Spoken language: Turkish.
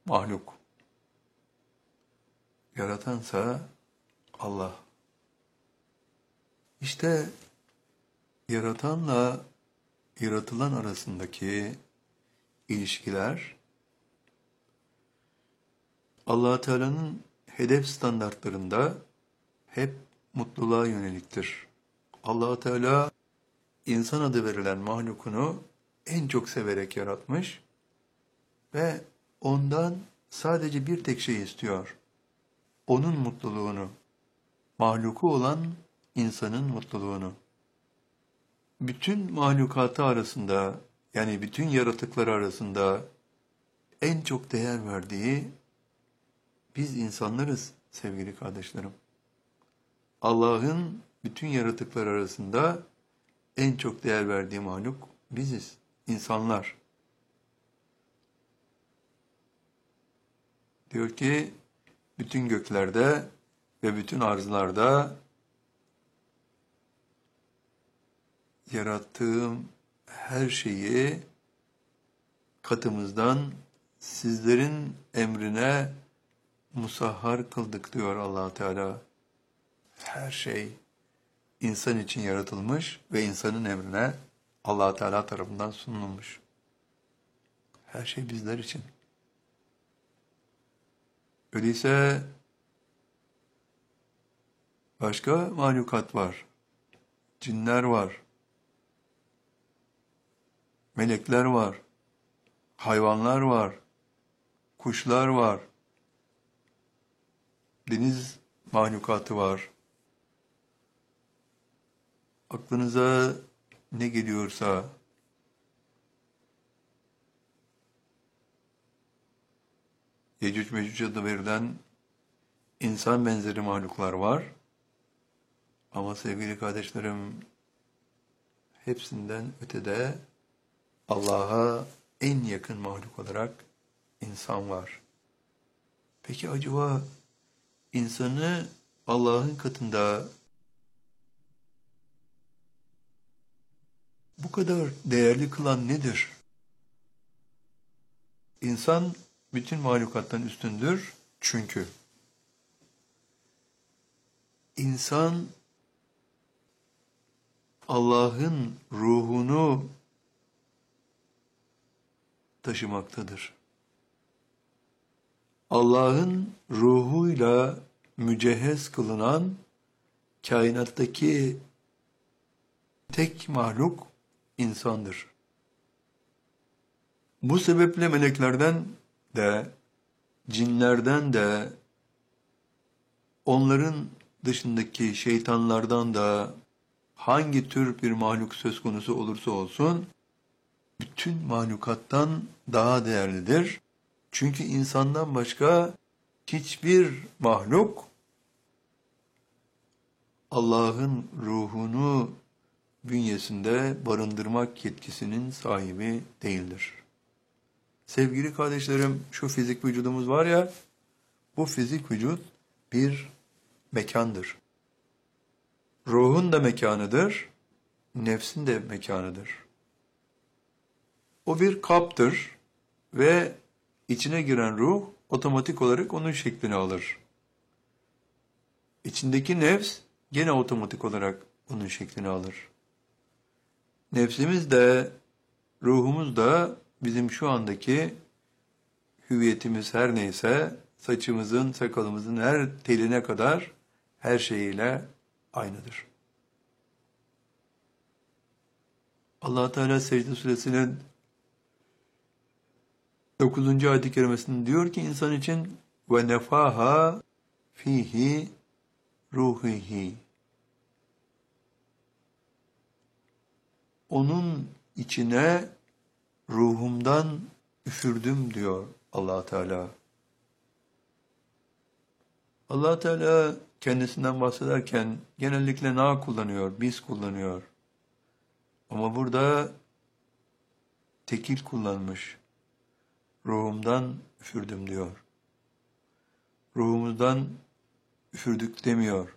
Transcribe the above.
mahluk. Yaratansa Allah. İşte yaratanla yaratılan arasındaki ilişkiler Allah Teala'nın hedef standartlarında hep mutluluğa yöneliktir. Allah Teala insan adı verilen mahlukunu en çok severek yaratmış ve ondan sadece bir tek şey istiyor. Onun mutluluğunu, mahluku olan insanın mutluluğunu. Bütün mahlukatı arasında, yani bütün yaratıklar arasında en çok değer verdiği biz insanlarız sevgili kardeşlerim. Allah'ın bütün yaratıklar arasında en çok değer verdiği mahluk biziz, insanlar. Diyor ki, bütün göklerde ve bütün arzlarda yarattığım her şeyi katımızdan sizlerin emrine musahhar kıldık diyor Allah Teala. Her şey insan için yaratılmış ve insanın emrine Allah Teala tarafından sunulmuş. Her şey bizler için. Öyleyse başka mahlukat var. Cinler var. Melekler var. Hayvanlar var. Kuşlar var. Deniz mahlukatı var. Aklınıza ne geliyorsa Yecüc Mecüc adı verilen insan benzeri mahluklar var. Ama sevgili kardeşlerim, hepsinden ötede Allah'a en yakın mahluk olarak insan var. Peki acaba insanı Allah'ın katında bu kadar değerli kılan nedir? İnsan bütün mahlukattan üstündür çünkü insan Allah'ın ruhunu taşımaktadır. Allah'ın ruhuyla mücehhez kılınan kainattaki tek mahluk insandır. Bu sebeple meleklerden de, cinlerden de, onların dışındaki şeytanlardan da hangi tür bir mahluk söz konusu olursa olsun, bütün mahlukattan daha değerlidir. Çünkü insandan başka hiçbir mahluk Allah'ın ruhunu bünyesinde barındırmak yetkisinin sahibi değildir. Sevgili kardeşlerim, şu fizik vücudumuz var ya, bu fizik vücut bir mekandır. Ruhun da mekanıdır, nefsin de mekanıdır. O bir kaptır ve içine giren ruh otomatik olarak onun şeklini alır. İçindeki nefs gene otomatik olarak onun şeklini alır. Nefsimiz de, ruhumuz da bizim şu andaki hüviyetimiz her neyse, saçımızın, sakalımızın her teline kadar her şeyiyle aynıdır. Allah Teala Secde Suresinin 9. ayet-i kerimesinde diyor ki insan için ve nefaha fihi ruhihi. Onun içine ruhumdan üfürdüm diyor Allah Teala. Allah Teala kendisinden bahsederken genellikle na kullanıyor, biz kullanıyor. Ama burada tekil kullanmış. Ruhumdan üfürdüm diyor. Ruhumuzdan üfürdük demiyor.